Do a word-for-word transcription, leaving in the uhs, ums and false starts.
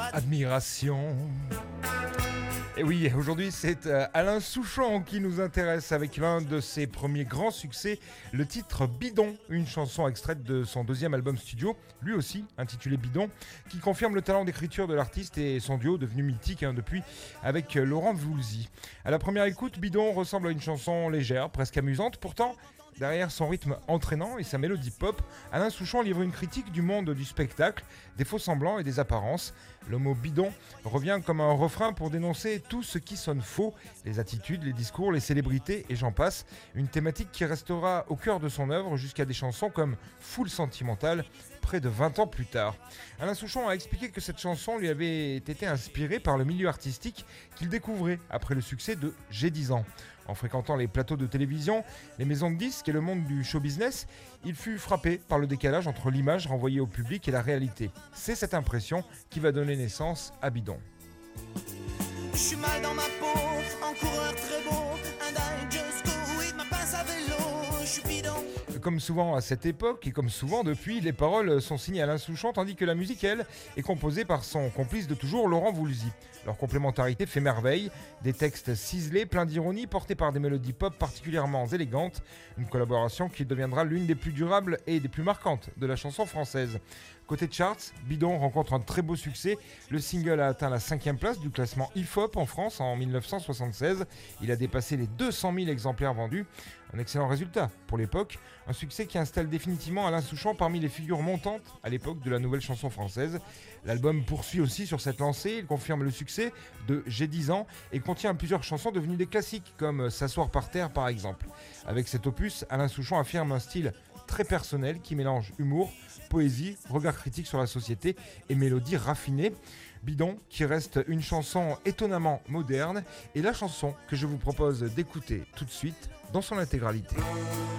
Admiration. Et oui, aujourd'hui c'est euh, Alain Souchon qui nous intéresse avec l'un de ses premiers grands succès, le titre Bidon, une chanson extraite de son deuxième album studio, lui aussi intitulé Bidon, qui confirme le talent d'écriture de l'artiste et son duo devenu mythique hein, depuis avec euh, Laurent Voulzy. À la première écoute, Bidon ressemble à une chanson légère, presque amusante, pourtant derrière son rythme entraînant et sa mélodie pop, Alain Souchon livre une critique du monde du spectacle, des faux-semblants et des apparences. Le mot bidon revient comme un refrain pour dénoncer tout ce qui sonne faux, les attitudes, les discours, les célébrités et j'en passe. Une thématique qui restera au cœur de son œuvre jusqu'à des chansons comme Foule sentimentale, près de vingt ans plus tard. Alain Souchon a expliqué que cette chanson lui avait été inspirée par le milieu artistique qu'il découvrait après le succès de J'ai dix ans. En fréquentant les plateaux de télévision, les maisons de disques et le monde du show business, il fut frappé par le décalage entre l'image renvoyée au public et la réalité. C'est cette impression qui va donner naissance à Bidon. Je suis mal dans ma peau, en coureur très beau, un digest with ma pince à vélo, je suis bidon. Comme souvent à cette époque, et comme souvent depuis, les paroles sont signées Alain Souchon, tandis que la musique, elle, est composée par son complice de toujours, Laurent Voulzy. Leur complémentarité fait merveille, des textes ciselés, pleins d'ironie, portés par des mélodies pop particulièrement élégantes, une collaboration qui deviendra l'une des plus durables et des plus marquantes de la chanson française. Côté charts, Bidon rencontre un très beau succès. Le single a atteint la cinquième place du classement I F O P en France en dix-neuf cent soixante-seize. Il a dépassé les deux cent mille exemplaires vendus. Un excellent résultat pour l'époque. Un succès qui installe définitivement Alain Souchon parmi les figures montantes à l'époque de la nouvelle chanson française. L'album poursuit aussi sur cette lancée. Il confirme le succès de J'ai dix ans et contient plusieurs chansons devenues des classiques comme S'asseoir par terre par exemple. Avec cet opus, Alain Souchon affirme un style très personnel qui mélange humour, poésie, regard critique sur la société et mélodie raffinée. Bidon qui reste une chanson étonnamment moderne et la chanson que je vous propose d'écouter tout de suite dans son intégralité.